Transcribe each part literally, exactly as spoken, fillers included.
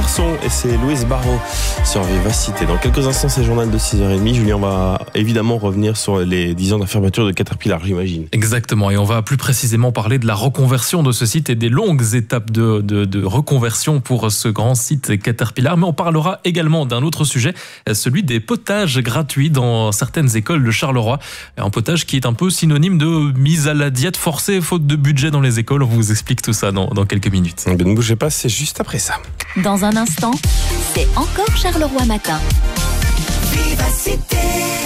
Reconversion et c'est Louise Barrault sur Vivacité. Dans quelques instants, c'est le journal de six heures trente. Julien va évidemment revenir sur les dix ans de fermeture de Caterpillar, j'imagine. Exactement, et on va plus précisément parler de la reconversion de ce site et des longues étapes de, de, de reconversion pour ce grand site Caterpillar. Mais on parlera également d'un autre sujet, celui des potages gratuits dans certaines écoles de Charleroi. Un potage qui est un peu synonyme de mise à la diète forcée faute de budget dans les écoles. On vous explique tout ça dans, dans quelques minutes. Ne bougez pas, c'est juste après ça. Dans un instant, c'est encore Charleroi Matin. Vivacité.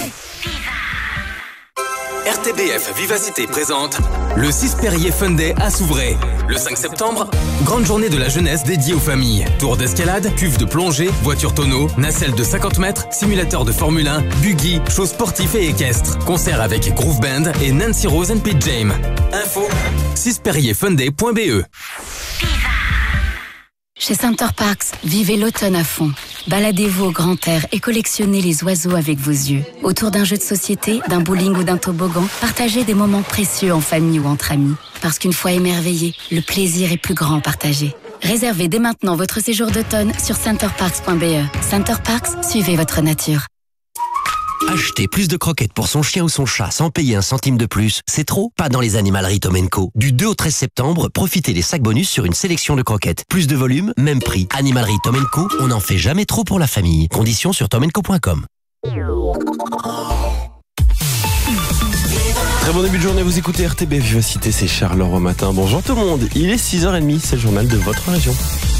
R T B F Vivacité présente le six Perrier Fun Day à Souvray. Le cinq septembre, grande journée de la jeunesse dédiée aux familles. Tour d'escalade, cuve de plongée, voiture tonneau, nacelle de cinquante mètres, simulateur de Formule un, buggy, shows sportifs et équestres. Concert avec Groove Band et Nancy Rose and Pete James. Info six perrier fun day point b e. Chez Center Parcs, vivez l'automne à fond. Baladez-vous au grand air et collectionnez les oiseaux avec vos yeux. Autour d'un jeu de société, d'un bowling ou d'un toboggan, partagez des moments précieux en famille ou entre amis. Parce qu'une fois émerveillé, le plaisir est plus grand partagé. Réservez dès maintenant votre séjour d'automne sur center parks point b e. Center Parcs, suivez votre nature. Acheter plus de croquettes pour son chien ou son chat sans payer un centime de plus, c'est trop? Pas dans les animaleries Tom and Co. Du deux au treize septembre, profitez des sacs bonus sur une sélection de croquettes. Plus de volume, même prix. Animalerie Tom and Co, on n'en fait jamais trop pour la famille. Conditions sur tom and co point com. Très bon début de journée, vous écoutez R T B Vivacité, c'est Charleroi Matin. Bonjour tout le monde, il est six heures trente, c'est le journal de votre région.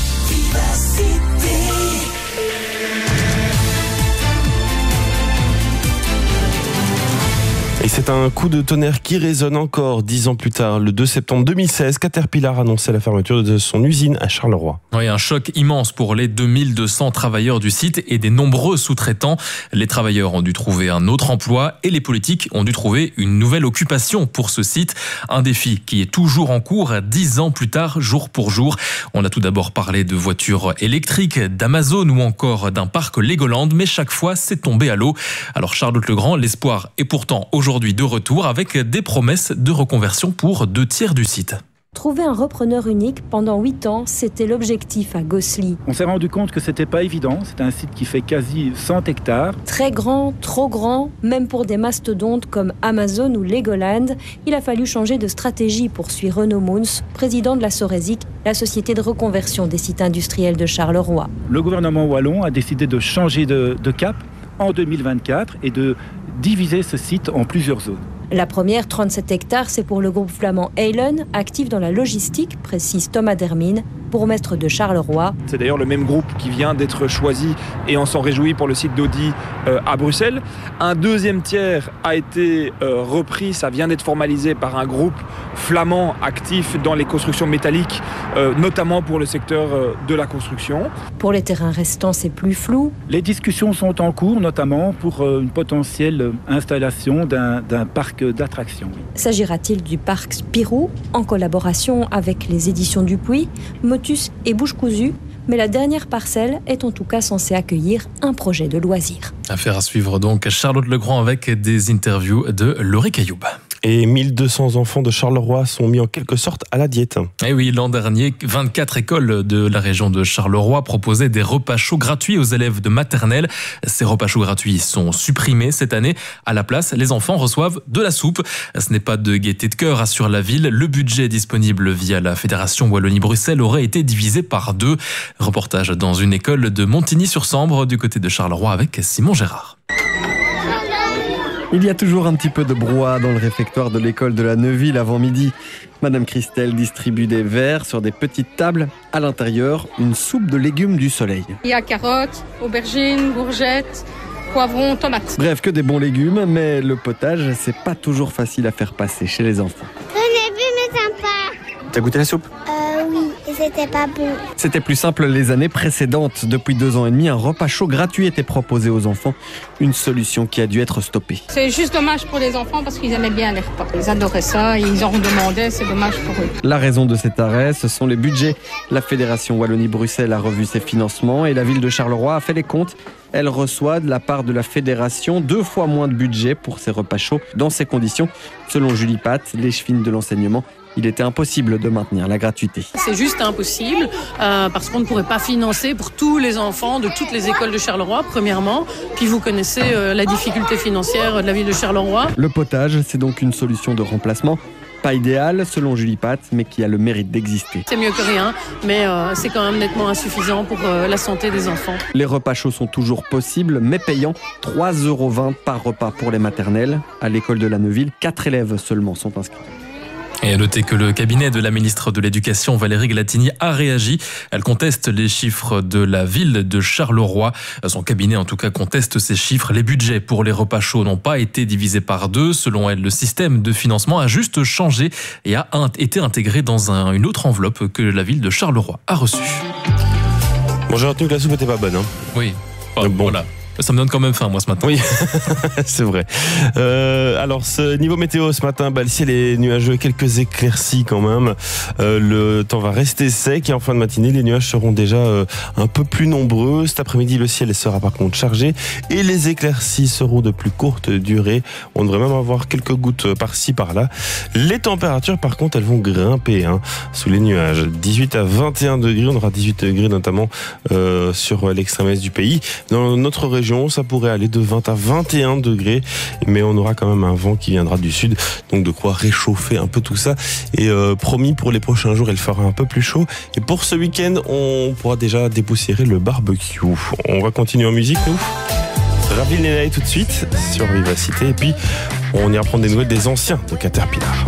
Et c'est un coup de tonnerre qui résonne encore dix ans plus tard. Le deux septembre deux mille seize, Caterpillar annonçait la fermeture de son usine à Charleroi. Oui, un choc immense pour les deux mille deux cents travailleurs du site et des nombreux sous-traitants. Les travailleurs ont dû trouver un autre emploi et les politiques ont dû trouver une nouvelle occupation pour ce site. Un défi qui est toujours en cours dix ans plus tard, jour pour jour. On a tout d'abord parlé de voitures électriques, d'Amazon ou encore d'un parc Legoland, mais chaque fois c'est tombé à l'eau. Alors Charlotte Legrand, l'espoir est pourtant aujourd'hui Aujourd'hui de retour avec des promesses de reconversion pour deux tiers du site. Trouver un repreneur unique pendant huit ans, c'était l'objectif à Gosselies. On s'est rendu compte que c'était pas évident. C'est un site qui fait quasi cent hectares. Très grand, trop grand, même pour des mastodontes comme Amazon ou Legoland. Il a fallu changer de stratégie, poursuit Renaud Mouns, président de la Sorésic, la société de reconversion des sites industriels de Charleroi. Le gouvernement wallon a décidé de changer de, de cap en deux mille vingt-quatre et de diviser ce site en plusieurs zones. La première, trente-sept hectares, c'est pour le groupe flamand Eilen, actif dans la logistique, précise Thomas Dermine, bourgmestre de Charleroi. C'est d'ailleurs le même groupe qui vient d'être choisi et on s'en réjouit pour le site d'Audi euh, à Bruxelles. Un deuxième tiers a été euh, repris, ça vient d'être formalisé par un groupe flamand actif dans les constructions métalliques, euh, notamment pour le secteur euh, de la construction. Pour les terrains restants, c'est plus flou. Les discussions sont en cours, notamment pour euh, une potentielle installation d'un, d'un parc d'attractions. S'agira-t-il du parc Spirou, en collaboration avec les éditions Dupuis, Motus et Bouche Cousue, mais la dernière parcelle est en tout cas censée accueillir un projet de loisirs. Affaire à suivre donc, Charlotte Legrand avec des interviews de Laurie Cailloub. Et mille deux cents enfants de Charleroi sont mis en quelque sorte à la diète. Et oui, l'an dernier, vingt-quatre écoles de la région de Charleroi proposaient des repas chauds gratuits aux élèves de maternelle. Ces repas chauds gratuits sont supprimés cette année. À la place, les enfants reçoivent de la soupe. Ce n'est pas de gaieté de cœur, assure la ville. Le budget disponible via la Fédération Wallonie-Bruxelles aurait été divisé par deux. Reportage dans une école de Montigny-sur-Sambre, du côté de Charleroi, avec Simon Gérard. Il y a toujours un petit peu de brouhaha dans le réfectoire de l'école de la Neuville avant midi. Madame Christelle distribue des verres sur des petites tables. À l'intérieur, une soupe de légumes du soleil. Il y a carottes, aubergines, courgettes, poivrons, tomates. Bref, que des bons légumes, mais le potage, c'est pas toujours facile à faire passer chez les enfants. J'en ai vu, mais sympa. T'as goûté la soupe ? Euh, oui, et c'était pas bon. C'était plus simple les années précédentes. Depuis deux ans et demi, un repas chaud gratuit était proposé aux enfants. Une solution qui a dû être stoppée. C'est juste dommage pour les enfants parce qu'ils aimaient bien les repas. Ils adoraient ça, ils en demandaient, c'est dommage pour eux. La raison de cet arrêt, ce sont les budgets. La Fédération Wallonie-Bruxelles a revu ses financements et la ville de Charleroi a fait les comptes. Elle reçoit de la part de la fédération deux fois moins de budget pour ses repas chauds. Dans ces conditions, selon Julie Pat, l'échevine de l'enseignement, il était impossible de maintenir la gratuité. C'est juste impossible euh, parce qu'on ne pourrait pas financer pour tous les enfants de toutes les écoles de Charleroi, premièrement. Puis vous connaissez euh, la difficulté financière de la ville de Charleroi. Le potage, c'est donc une solution de remplacement. Pas idéal selon Julie Pat, mais qui a le mérite d'exister. C'est mieux que rien, mais euh, c'est quand même nettement insuffisant pour euh, la santé des enfants. Les repas chauds sont toujours possibles, mais payants. trois euros vingt par repas pour les maternelles. À l'école de la Neuville, quatre élèves seulement sont inscrits. Et à noter que le cabinet de la ministre de l'Éducation, Valérie Glatini, a réagi. Elle conteste les chiffres de la ville de Charleroi. Son cabinet, en tout cas, conteste ces chiffres. Les budgets pour les repas chauds n'ont pas été divisés par deux. Selon elle, le système de financement a juste changé et a été intégré dans un, une autre enveloppe que la ville de Charleroi a reçue. Bon, j'ai retenu que la soupe n'était pas bonne. Hein. Oui, enfin, bon. Voilà. Ça me donne quand même faim, moi, ce matin. Oui, c'est vrai. Euh, alors, ce niveau météo ce matin, bah, le ciel est nuageux, quelques éclaircies quand même. Euh, le temps va rester sec et en fin de matinée, les nuages seront déjà euh, un peu plus nombreux. Cet après-midi, le ciel sera par contre chargé et les éclaircies seront de plus courte durée. On devrait même avoir quelques gouttes par-ci, par-là. Les températures, par contre, elles vont grimper hein, sous les nuages. dix-huit à vingt et un degrés, on aura dix-huit degrés notamment euh, sur l'extrême est du pays. Dans notre région, ça pourrait aller de vingt à vingt et un degrés, mais on aura quand même un vent qui viendra du sud, donc de quoi réchauffer un peu tout ça. Et euh, promis, pour les prochains jours, il fera un peu plus chaud. Et pour ce week-end, on pourra déjà dépoussiérer le barbecue. On va continuer en musique, nous. Ravil Nenay tout de suite sur Vivacité, et puis on ira prendre des nouvelles des anciens de Caterpillar.